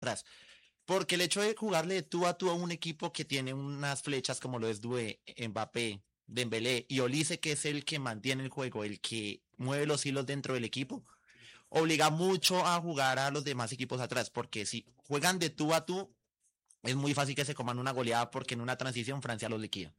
atrás. Porque el hecho de jugarle de tú a tú a un equipo que tiene unas flechas como lo es Doué, Mbappé, Dembélé y Olise, que es el que mantiene el juego, el que mueve los hilos dentro del equipo, obliga mucho a jugar a los demás equipos atrás, porque si juegan de tú a tú, es muy fácil que se coman una goleada porque en una transición Francia los liquida.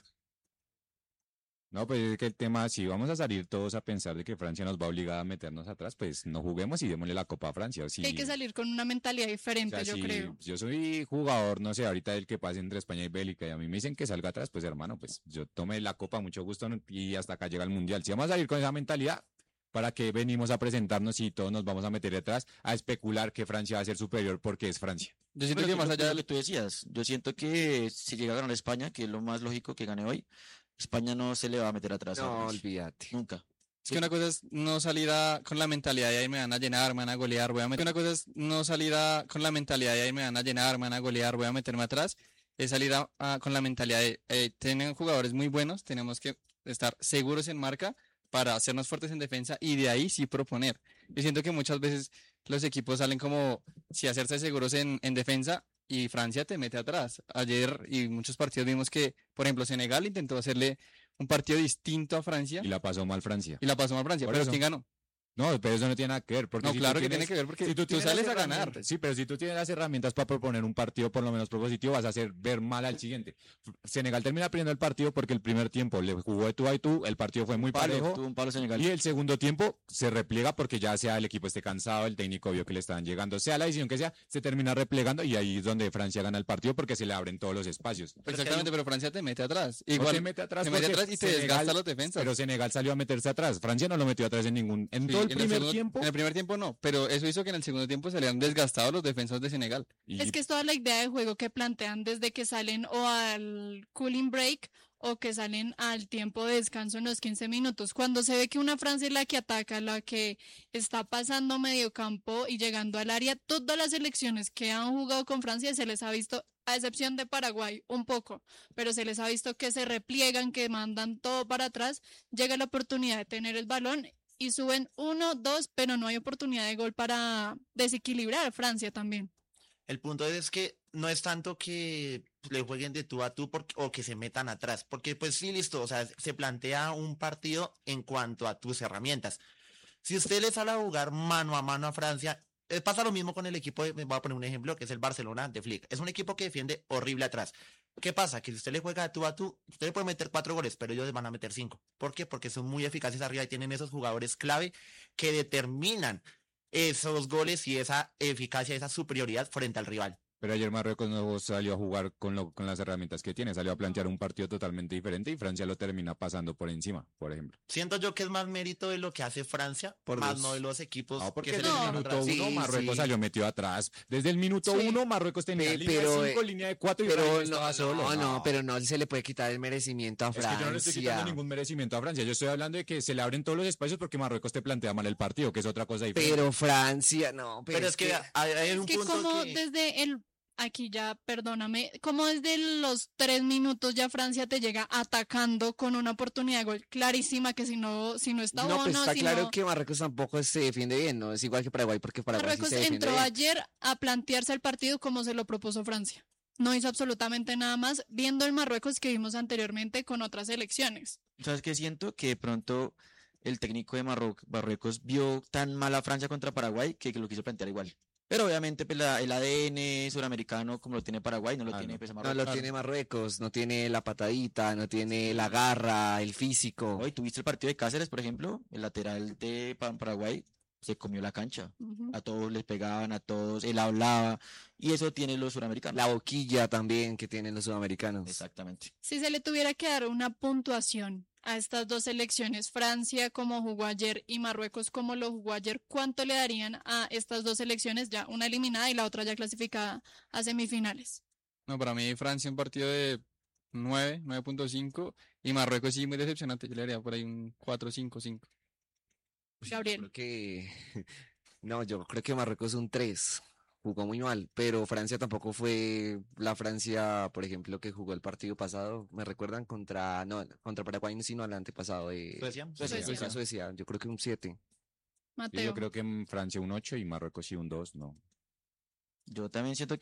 No, pues es que el tema, si vamos a salir todos a pensar de que Francia nos va a obligar a meternos atrás, pues no juguemos y démosle la copa a Francia. Que hay que Si, salir con una mentalidad o sea, diferente, yo si creo. yo soy jugador, no sé, ahorita el que pase entre España y Bélgica y a mí me dicen que salga atrás, pues hermano, pues yo tomé la copa, mucho gusto y hasta acá llega el mundial. Si vamos a salir con esa mentalidad, ¿para qué venimos a presentarnos y todos nos vamos a meter detrás a especular que Francia va a ser superior porque es Francia? Yo siento que más allá de lo que tú decías, yo siento que si llega a ganar España, que es lo más lógico que gane hoy, España no se le va a meter atrás a No, Francia. olvídate. Nunca. Es que una cosa es no salir con la mentalidad de ahí me van a llenar, me van a golear, voy a meter. Una cosa es no salir con la mentalidad de ahí me van a llenar, me van a golear, voy a meterme atrás. Es salir con la mentalidad de tienen jugadores muy buenos, tenemos que estar seguros en marca para hacernos fuertes en defensa y de ahí sí proponer. Yo siento que muchas veces los equipos salen como si hacerse seguros en defensa y Francia te mete atrás. Ayer y muchos partidos vimos que, por ejemplo, Senegal intentó hacerle un partido distinto a Francia Y la pasó mal Francia. y la pasó mal Francia, Por pero eso. ¿quién ganó? No, pero eso no tiene nada que ver. Porque No, si claro tú que tienes, tiene que ver porque si tú tienes sales las a ganar. herramientas- Sí, pero si tú tienes las herramientas para proponer un partido por lo menos propositivo, vas a hacer ver mal al siguiente. Senegal termina perdiendo el partido porque el primer tiempo le jugó de tú a tú, el partido fue muy parejo. Tuvo un palo Senegal. Y el segundo tiempo se repliega porque ya sea el equipo esté cansado, el técnico vio que le estaban llegando, sea la decisión que sea, se termina replegando y ahí es donde Francia gana el partido porque se le abren todos los espacios. Exactamente, pero Francia te mete atrás. No Igual te mete atrás te mete porque atrás y te Senegal- desgasta los defensas. Pero Senegal salió a meterse atrás. Francia no lo metió atrás en Sí, todo el en primer segundo- tiempo. En el primer tiempo no, pero eso hizo que en el segundo tiempo salieran desgastados los defensas de Senegal. Y Es que es toda la idea de juego que plantean desde que salen o al cooling break o que salen al tiempo de descanso en los 15 minutos. Cuando se ve que una Francia es la que ataca, la que está pasando medio campo y llegando al área, todas las selecciones que han jugado con Francia se les ha visto, a excepción de Paraguay, un poco, pero se les ha visto que se repliegan, que mandan todo para atrás, llega la oportunidad de tener el balón y suben uno, dos, pero no hay oportunidad de gol para desequilibrar a Francia también. El punto es que no es tanto que le jueguen de tú a tú o que se metan atrás, porque pues sí, listo, o sea, se plantea un partido en cuanto a tus herramientas. Si usted le sale a jugar mano a mano a Francia, pasa lo mismo con el equipo, me voy a poner un ejemplo, que es el Barcelona de Flick. Es un equipo que defiende horrible atrás. ¿Qué pasa? Que si usted le juega de tú a tú, usted le puede meter 4 goles, pero ellos les van a meter 5. ¿Por qué? Porque son muy eficaces arriba y tienen esos jugadores clave que determinan esos goles y esa eficacia, esa superioridad frente al rival. Pero ayer Marruecos no salió a jugar con las herramientas que tiene, salió a plantear un partido totalmente diferente y Francia lo termina pasando por encima, por ejemplo. Siento yo que es más mérito de lo que hace Francia, Por más dos. no de los equipos No, porque que se desde le el vienen minuto atrás. uno Sí, Marruecos sí. salió metido atrás. Desde el minuto Sí. uno Marruecos tenía línea Pero, de 5, línea de 4 y Pero Francia no, estaba solo. pero no se le puede quitar el merecimiento a Es que yo no le estoy quitando Francia. ningún merecimiento a Francia. Yo estoy hablando de que se le abren todos los espacios porque Marruecos te plantea mal el partido, que es otra cosa diferente. Pero Francia, no, Pero es que hay un Que punto como que... desde aquí ya, perdóname, como desde los 3 minutos ya Francia te llega atacando con una oportunidad de gol clarísima que si no está No, pues Bono, está si claro no, que Marruecos tampoco se defiende bien, no es igual que Paraguay, porque Paraguay sí Marruecos se defiende entró bien. ayer a plantearse el partido como se lo propuso Francia. No hizo absolutamente nada más viendo el Marruecos que vimos anteriormente con otras selecciones. ¿Sabes qué siento? Que de pronto el técnico de Marruecos vio tan mal a Francia contra Paraguay que lo quiso plantear igual. Pero obviamente pues, el ADN suramericano como lo tiene Paraguay no lo tiene no. pues, No Marruecos. lo tiene Marruecos, no tiene la patadita, no tiene la garra, el físico. Hoy tuviste el partido de Cáceres, por ejemplo, el lateral de Paraguay se comió la cancha. Ujú. A todos les pegaban, a todos, él hablaba, y eso tienen los suramericanos. La boquilla también que tienen los sudamericanos. Exactamente. Si se le tuviera que dar una puntuación a estas dos selecciones, Francia como jugó ayer y Marruecos como lo jugó ayer, ¿cuánto le darían a estas dos selecciones, ya una eliminada y la otra ya clasificada a semifinales? No, para mí Francia un partido de 9, 9.5 y Marruecos sí muy decepcionante. Yo le daría por ahí un 4.5, 5. Gabriel. Creo que no, yo creo que Marruecos un 3. Jugó muy mal, pero Francia tampoco fue la Francia, por ejemplo, que jugó el partido pasado. ¿Me recuerdan? Contra Paraguay, sino al antepasado de Suecia. Suecia. Suecia. Yo creo que un 7. Sí, Mateo. yo creo que en Francia un 8 y Marruecos sí un 2, no. Yo también siento